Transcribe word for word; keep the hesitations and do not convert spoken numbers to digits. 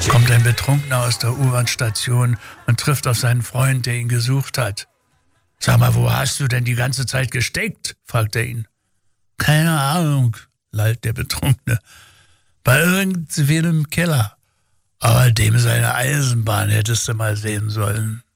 kommt ein Betrunkener aus der U-Bahn-Station und trifft auf seinen Freund, der ihn gesucht hat. »Sag mal, wo hast du denn die ganze Zeit gesteckt?« fragt er ihn. »Keine Ahnung«, lallt der Betrunkene. »Bei irgendwem im Keller. Aber dem seine Eisenbahn hättest du mal sehen sollen.«